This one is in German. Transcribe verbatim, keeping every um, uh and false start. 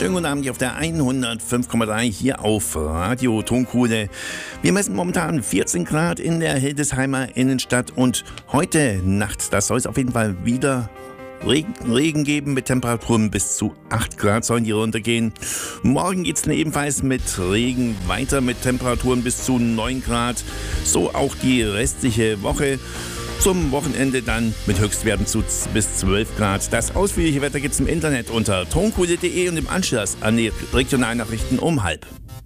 Schönen guten Abend hier auf der hundertfünf Komma drei hier auf Radio Tonkuhle. Wir messen momentan vierzehn Grad in der Hildesheimer Innenstadt und heute Nacht, das soll es auf jeden Fall wieder Regen, Regen geben mit Temperaturen bis zu acht Grad sollen die runtergehen. Morgen geht es dann ebenfalls mit Regen weiter mit Temperaturen bis zu neun Grad. So auch die restliche Woche. Zum Wochenende dann mit Höchstwerten zu bis zwölf Grad. Das ausführliche Wetter gibt es im Internet unter tonkuhle punkt de und im Anschluss an die Regionalnachrichten um halb.